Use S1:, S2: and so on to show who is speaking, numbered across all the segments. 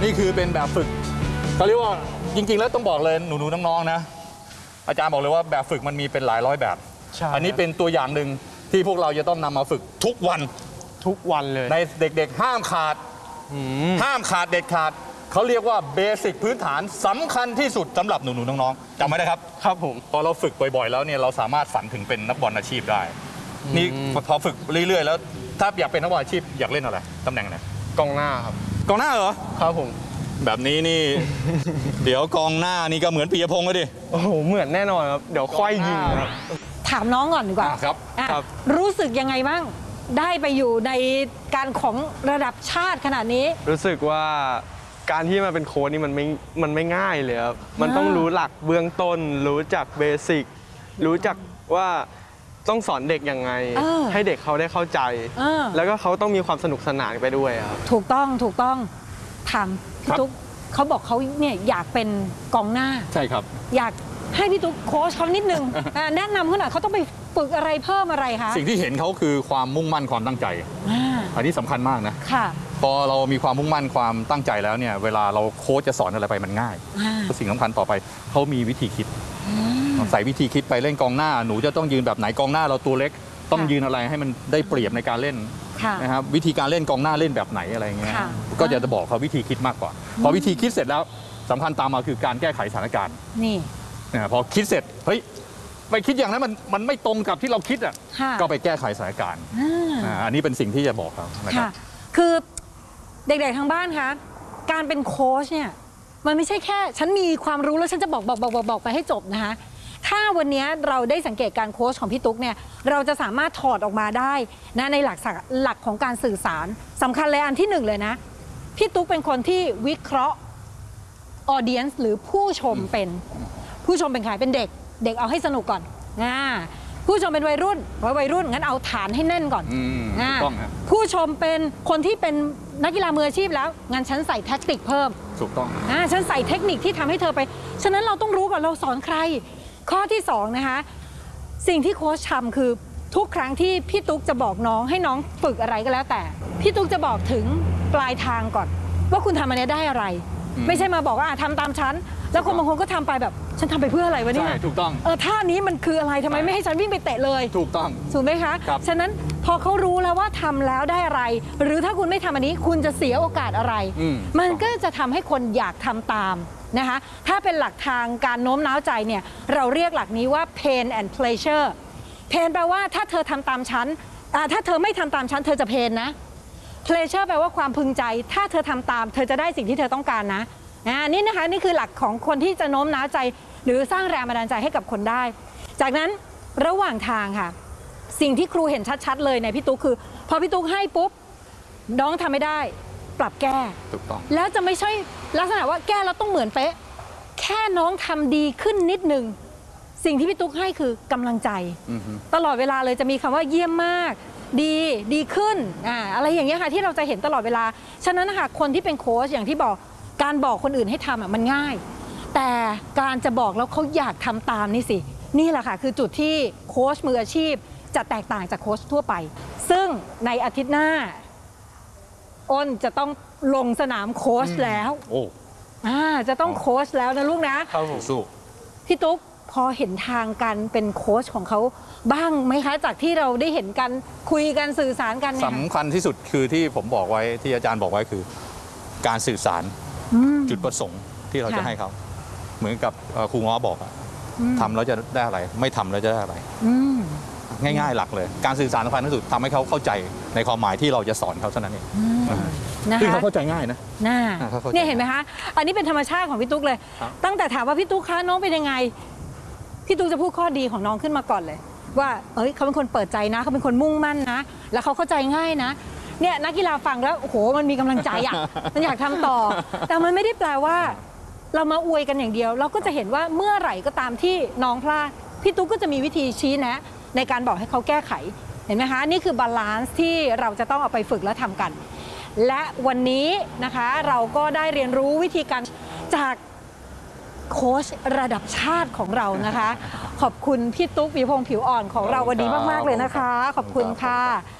S1: นี่คือเป็นแบบฝึกเขาเรียกว่าจริงๆแล้วต้องบอกเลยหนูๆน้องๆนะอาจารย์บอกเลยว่าแบบฝึกมันมีเป็นหลายร้อยแบบอันนี้เป็นตัวอย่างหนึ่งที่พวกเราจะต้องนำมาฝึกทุกวันเลยในเด็กๆห้ามขาดเด็ดขาดเขาเรียกว่าเบสิกพื้นฐานสำคัญที่สุดสำหรับหนูๆน้องๆจำไว้นะครับ
S2: ครับผม
S1: พอเราฝึกบ่อยๆแล้วเนี่ยเราสามารถฝันถึงเป็นนักบอลอาชีพได้นี่พอฝึกเรื่อยๆแล้วถ้าอยากเป็นนักบอลอาชีพอยากเล่นอะไรตำแหน่งไหน
S2: กองหน้าครับ
S1: กองหน้าเหรอ
S2: ครับผม
S1: แบบนี้นี่ เดี๋ยวกองหน้านี่ก็เหมือนปิยพงษ์เลยดิ
S2: โอ้โหเหมือนแน่นอนครับเดี๋ยวค่อยยิงครับ
S3: ถามน้องก่อนดีกว่า
S1: ครับ
S3: รู้สึกยังไงบ้างได้ไปอยู่ในการของระดับชาติขนาดนี้
S2: รู้สึกว่าการที่มาเป็นโค้ชนี่มันไม่ง่ายเลยครับมันต้องรู้หลักเบื้องต้นรู้จักเบสิกรู้จักว่าต้องสอนเด็กยังไงให้เด็กเขาได้เข้าใจแล้วก็เขาต้องมีความสนุกสนานไปด้วยครับ
S3: ถูกต้องถามพี่ตุ๊กเขาบอกเขาเนี่ยอยากเป็นกองหน้า
S1: ใช่ครับ
S3: อยากให้พี่ตุ๊กโค้ชเขานิดนึงแนะนำเขาหน่อยเขาต้องไปฝึกอะไรเพิ่มอะไรคะ
S1: สิ่งที่เห็นเขาคือความมุ่งมั่นความตั้งใจอันนี้สำคัญมากนะ
S3: ค่ะ
S1: พอเรามีความมุ่งมั่นความตั้งใจแล้วเนี่ยเวลาเราโค้ชจะสอนอะไรไปมันง่ายสิ่งสำคัญต่อไปเขามีวิธีคิดใส่วิธีคิดไปเล่นกองหน้าหนูจะต้องยืนแบบไหนกองหน้าเราตัวเล็กต้องยืนอะไรให้มันได้เปรียบในการเล่นนะครับวิธีการเล่นกองหน้าเล่นแบบไหนอะไรเงี้ยก็จะบอกเขาวิธีคิดมากกว่าพอวิธีคิดเสร็จแล้วสำคัญตามมาคือการแก้ไขสถานการณ์
S3: นี่
S1: พอคิดเสร็จเฮ้ยไปคิดอย่างนั้นมันไม่ตรงกับที่เราคิดอ่ะก็ไปแก้ไขสถานการณ์อันนี้เป็นสิ่งที่จะบอกเขานะครับ
S3: คือเด็กๆทางบ้านคะการเป็นโค้ชเนี่ยมันไม่ใช่แค่ฉันมีความรู้แล้วฉันจะบอกไปให้จบนะคะถ้าวันนี้เราได้สังเกตการโค้ชของพี่ตุ๊กเนี่ยเราจะสามารถถอดออกมาได้นะในหลักของการสื่อสารสำคัญเลยอันที่หนึ่งเลยนะพี่ตุ๊กเป็นคนที่วิเคราะห์ออเดียนซ์หรือผู้ชมเป็นใครเป็นเด็กเอาให้สนุกก่อนผู้ชมเป็นวัยรุ่นงั้นเอาฐานให้แน่นก่อนผู้ชมเป็นคนที่เป็นนักกีฬามืออาชีพแล้วงั้นฉันใส่แท็กติกเพิ่ม
S1: ถูกต้อง
S3: ฉันใส่เทคนิคที่ทำให้เธอไปฉะนั้นเราต้องรู้ก่อนเราสอนใครข้อที่2นะคะสิ่งที่โค้ชทำคือทุกครั้งที่พี่ตุ๊กจะบอกน้องให้น้องฝึกอะไรก็แล้วแต่พี่ตุ๊กจะบอกถึงปลายทางก่อนว่าคุณทำอันนี้ได้อะไรไม่ใช่มาบอกว่าทำตามฉันแล้วคนบางคนก็ทำไปแบบฉันทำไปเพื่ออะไรวะเนี่ย
S1: ใช่ถูกต้อง
S3: ท่านี้มันคืออะไรทำไมไม่ให้ฉันวิ่งไปเตะเลย
S1: ถูกต้อง
S3: ถูกไหมคะฉะนั้นพอเขารู้แล้วว่าทำแล้วได้อะไรหรือถ้าคุณไม่ทำอันนี้คุณจะเสียโอกาสอะไรมันก็จะทำให้คนอยากทำตามนะคะถ้าเป็นหลักทางการโน้มน้าวใจเนี่ยเราเรียกหลักนี้ว่า pain and pleasure pain แปลว่าถ้าเธอทำตามฉันถ้าเธอไม่ทำตามฉันเธอจะเพนนะ pleasure แปลว่าความพึงใจถ้าเธอทำตามเธอจะได้สิ่งที่เธอต้องการนะนี่นะคะนี่คือหลักของคนที่จะโน้มน้าวใจหรือสร้างแรงบันดาลใจให้กับคนได้จากนั้นระหว่างทางค่ะสิ่งที่ครูเห็นชัดๆเลยในพี่ตุ๊กคือพอพี่ตุ๊กให้ปุ๊บน้องทำไม่ได้ปรับแก้
S1: ถูกต้อง
S3: แล้วจะไม่ใช่ลักษณะว่าแก้แล้วต้องเหมือนเป๊ะแค่น้องทำดีขึ้นนิดนึงสิ่งที่พี่ตุ๊กให้คือกำลังใจตลอดเวลาเลยจะมีคำว่าเยี่ยมมากดีขึ้นอะไรอย่างเงี้ยค่ะที่เราจะเห็นตลอดเวลาฉะนั้นนะคะคนที่เป็นโค้ชอย่างที่บอกการบอกคนอื่นให้ทำมันง่ายแต่การจะบอกแล้วเขาอยากทำตามนี่สินี่แหละค่ะคือจุดที่โค้ชมืออาชีพจะแตกต่างจากโค้ชทั่วไปซึ่งในอาทิตย์หน้าอ้นจะต้องลงสนามโค้ชแล้วจะต้องโค้ชแล้วนะลูกนะครับ
S1: สู้
S3: พี่ตุ๊กพอเห็นทางการเป็นโค้ชของเขาบ้างไหมคะจากที่เราได้เห็นกันคุยกันสื่อสารกัน
S1: สำคัญที่สุดคือที่ผมบอกไว้ที่อาจารย์บอกไว้คือการสื่อสารจุดประสงค์ที่เราจะให้เขาเหมือนกับครูง้อบอกทำแล้วจะได้อะไรไม่ทำแล้วจะได้อะไรง่ายๆหลักเลยการสื่อสารสำคัญที่สุดทำให้เขาเข้าใจในความหมายที่เราจะสอนเขาเท่านั้นเองซึ่งเขาเข้าใจง่ายนะ
S3: เนี่ยเห็นไหมคะอันนี้เป็นธรรมชาติของพี่ตุ๊กเลยตั้งแต่ถามว่าพี่ตุ๊กคะน้องเป็นยังไงพี่ตุ๊กจะพูดข้อดีของน้องขึ้นมาก่อนเลยว่าเขาเป็นคนเปิดใจนะเขาเป็นคนมุ่งมั่นนะแล้วเขาเข้าใจง่ายนะเนี่ยนักกีฬาฟังแล้วโอ้โหมันมีกำลังใจมันอยากทำต่อแต่มันไม่ได้แปลว่าเรามาอวยกันอย่างเดียวเราก็จะเห็นว่าเมื่อไหร่ก็ตามที่น้องพลาดพี่ตุ๊กก็จะมีวิธีชี้แนะในการบอกให้เขาแก้ไขเห็นไหมคะนี่คือบาลานซ์ที่เราจะต้องเอาไปฝึกและทำกันและวันนี้นะคะเราก็ได้เรียนรู้วิธีการจากโค้ชระดับชาติของเรานะคะขอบคุณพี่ตุ๊กปีพงษ์ผิวอ่อนของเราวันนี้มากๆเลยนะคะขอบคุณค่ะ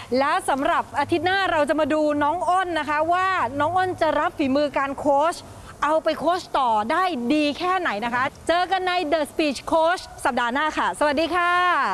S3: และสำหรับอาทิตย์หน้าเราจะมาดูน้องอ้นนะคะว่าน้องอ้นจะรับฝีมือการโค้ชเอาไปโค้ชต่อได้ดีแค่ไหนนะคะเจอกันใน The Speech Coach สัปดาห์หน้าค่ะสวัสดีค่ะ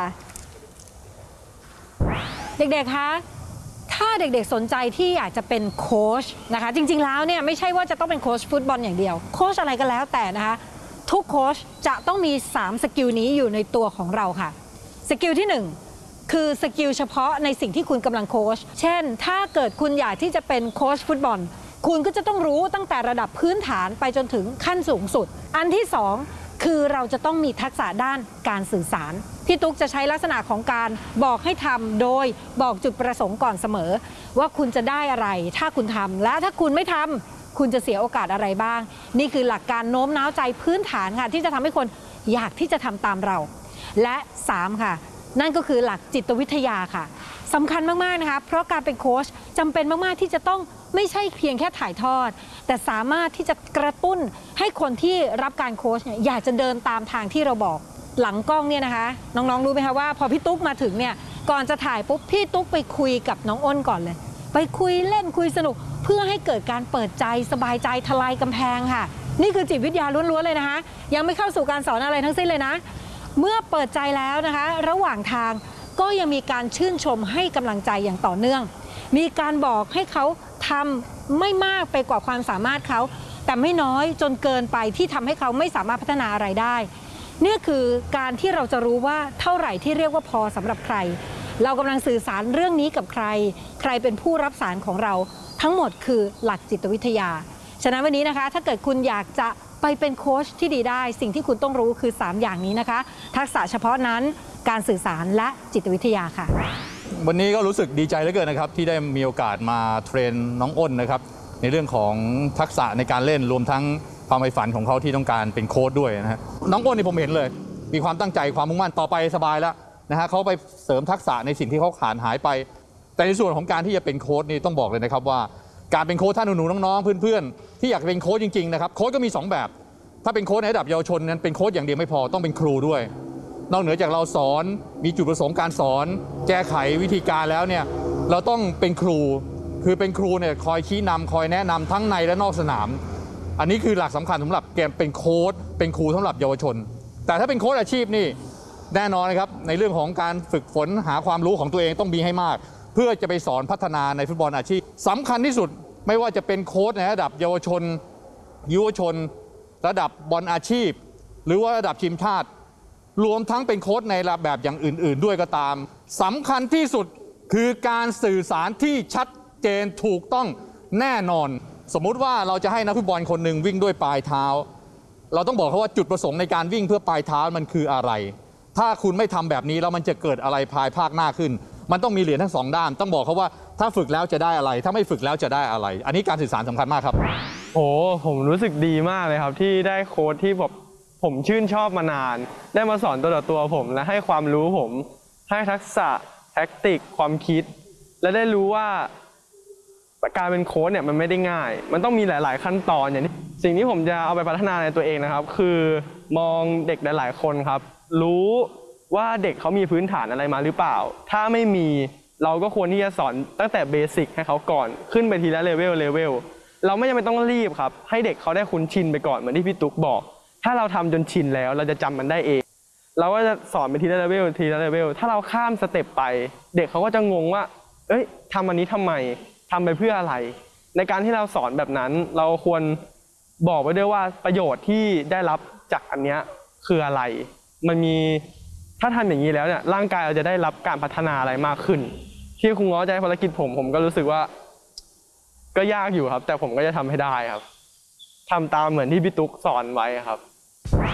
S3: เด็กๆคะถ้าเด็กๆสนใจที่อยากจะเป็นโค้ชนะคะจริงๆแล้วเนี่ยไม่ใช่ว่าจะต้องเป็นโค้ชฟุตบอลอย่างเดียวโค้ชอะไรก็แล้วแต่นะคะทุกโค้ชจะต้องมี3สกิลนี้อยู่ในตัวของเราค่ะสกิลที่1คือสกิลเฉพาะในสิ่งที่คุณกำลังโค้ชเช่นถ้าเกิดคุณอยากที่จะเป็นโค้ชฟุตบอลคุณก็จะต้องรู้ตั้งแต่ระดับพื้นฐานไปจนถึงขั้นสูงสุดอันที่2คือเราจะต้องมีทักษะด้านการสื่อสารพี่ตุ๊กจะใช้ลักษณะของการบอกให้ทำโดยบอกจุดประสงค์ก่อนเสมอว่าคุณจะได้อะไรถ้าคุณทำและถ้าคุณไม่ทำคุณจะเสียโอกาสอะไรบ้างนี่คือหลักการโน้มน้าวใจพื้นฐานค่ะที่จะทำให้คนอยากที่จะทำตามเราและ3ค่ะนั่นก็คือหลักจิตวิทยาค่ะสำคัญมากๆนะคะเพราะการเป็นโค้ชจำเป็นมากๆที่จะต้องไม่ใช่เพียงแค่ถ่ายทอดแต่สามารถที่จะกระตุ้นให้คนที่รับการโค้ชเนี่ยอยากจะเดินตามทางที่เราบอกหลังกล้องเนี่ยนะคะน้องๆรู้ไหมคะว่าพอพี่ตุ๊กมาถึงเนี่ยก่อนจะถ่ายปุ๊บพี่ตุ๊กไปคุยกับน้องอ้นก่อนเลยไปคุยเล่นคุยสนุกเพื่อให้เกิดการเปิดใจสบายใจทลายกำแพงค่ะนี่คือจิตวิทยาล้วนๆเลยนะคะยังไม่เข้าสู่การสอนอะไรทั้งสิ้นเลยนะเมื่อเปิดใจแล้วนะคะระหว่างทางก็ยังมีการชื่นชมให้กำลังใจอย่างต่อเนื่องมีการบอกให้เขาทำไม่มากไปกว่าความสามารถเขาแต่ไม่น้อยจนเกินไปที่ทำให้เขาไม่สามารถพัฒนาอะไรได้นี่คือการที่เราจะรู้ว่าเท่าไหร่ที่เรียกว่าพอสำหรับใครเรากำลังสื่อสารเรื่องนี้กับใครใครเป็นผู้รับสารของเราทั้งหมดคือหลักจิตวิทยาฉะนั้นวันนี้นะคะถ้าเกิดคุณอยากจะไปเป็นโค้ชที่ดีได้สิ่งที่คุณต้องรู้คือ3อย่างนี้นะคะทักษะเฉพาะนั้นการสื่อสารและจิตวิทยาค่ะ
S1: วันนี้ก็รู้สึกดีใจเหลือเกินนะครับที่ได้มีโอกาสมาเทรนน้องอ้นนะครับในเรื่องของทักษะในการเล่นรวมทั้งความใฝ่ฝันของเขาที่ต้องการเป็นโค้ชด้วยนะฮะน้องอ้นนี่ผมเห็นเลยมีความตั้งใจความมุ่งมั่นต่อไปสบายแล้วนะฮะเขาไปเสริมทักษะในสิ่งที่เขาขาดหายไปแต่ในส่วนของการที่จะเป็นโค้ชนี่ต้องบอกเลยนะครับว่าการเป็นโค้ชท่านหนูๆน้องๆเพื่อนๆที่อยากเป็นโค้ชจริงๆนะครับโค้ชก็มี2แบบถ้าเป็นโค้ชในระดับเยาวชนนั้นเป็นโค้ชอย่างเดียวไม่พอต้องเป็นครูด้วยนอกเหนือจากเราสอนมีจุดประสงค์การสอนแก้ไขวิธีการแล้วเนี่ยเราต้องเป็นครูคือเป็นครูเนี่ยคอยชี้นำคอยแนะนำทั้งในและนอกสนามอันนี้คือหลักสำคัญสำหรับแกเป็นโค้ชเป็นครูสำหรับเยาวชนแต่ถ้าเป็นโค้ชอาชีพนี่แน่นอนนะครับในเรื่องของการฝึกฝนหาความรู้ของตัวเองต้องมีให้มากเพื่อจะไปสอนพัฒนาในฟุตบอลอาชีพสำคัญที่สุดไม่ว่าจะเป็นโค้ชในระดับเยาวชนยุวชนระดับบอลอาชีพหรือว่าระดับทีมชาติรวมทั้งเป็นโค้ชในระดับแบบอย่างอื่นๆด้วยก็ตามสำคัญที่สุดคือการสื่อสารที่ชัดเจนถูกต้องแน่นอนสมมุติว่าเราจะให้นักฟุตบอลคนหนึ่งวิ่งด้วยปลายเท้าเราต้องบอกเขาว่าจุดประสงค์ในการวิ่งเพื่อปลายเท้ามันคืออะไรถ้าคุณไม่ทำแบบนี้แล้วมันจะเกิดอะไรภายภาคหน้าขึ้นมันต้องมีเหรียญทั้ง2ด้านต้องบอกเขาว่าถ้าฝึกแล้วจะได้อะไรถ้าไม่ฝึกแล้วจะได้อะไรอันนี้การสื่อสารสำคัญมากครับ
S2: โอ้ผมรู้สึกดีมากเลยครับที่ได้โค้ชที่ผมชื่นชอบมานานได้มาสอนตัวต่อตัวผมและให้ความรู้ผมให้ทักษะแท็กติกความคิดและได้รู้ว่าการเป็นโค้ชเนี่ยมันไม่ได้ง่ายมันต้องมีหลายๆขั้นตอนอย่างที่สิ่งที่ผมจะเอาไปพัฒนาในตัวเองนะครับคือมองเด็กหลายๆคนครับรู้ว่าเด็กเขามีพื้นฐานอะไรมาหรือเปล่าถ้าไม่มีเราก็ควรที่จะสอนตั้งแต่เบสิกให้เขาก่อนขึ้นไปทีละเลเวลเราไม่จำเป็นต้องรีบครับให้เด็กเขาได้คุ้นชินไปก่อนเหมือนที่พี่ตุ๊กบอกถ้าเราทำจนชินแล้วเราจะจำมันได้เองเราก็จะสอนไปทีละเลเวลถ้าเราข้ามสเต็ปไปเด็กเขาก็จะงงว่าเอ้ยทำอันนี้ทำไมทำไปเพื่ออะไรในการที่เราสอนแบบนั้นเราควรบอกไว้ด้วยว่าประโยชน์ที่ได้รับจากอันนี้คืออะไรมันมีถ้าทำอย่างนี้แล้วเนี่ยร่างกายเราจะได้รับการพัฒนาอะไรมากขึ้นที่ครูง้อจะให้ภารกิจผมก็รู้สึกว่าก็ยากอยู่ครับแต่ผมก็จะทำให้ได้ครับทำตามเหมือนที่พี่ตุ๊กสอนไว้ครับ